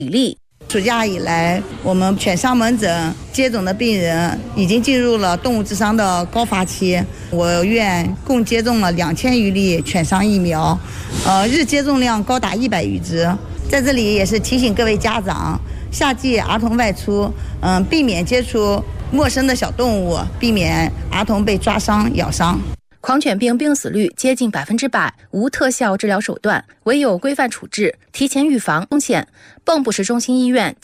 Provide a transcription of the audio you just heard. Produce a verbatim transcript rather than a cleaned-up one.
比例。 暑假以来，我们犬伤门诊接种的病人已经进入了动物致伤的高发期。我院共接种了两千余例犬伤疫苗，呃，日接种量高达一百余只。在这里也是提醒各位家长，夏季儿童外出，嗯、呃，避免接触陌生的小动物，避免儿童被抓伤、咬伤。 狂犬病病死率接近百分之百，无特效治疗手段，唯有规范处置，提前预防风险。蚌埠市中心医院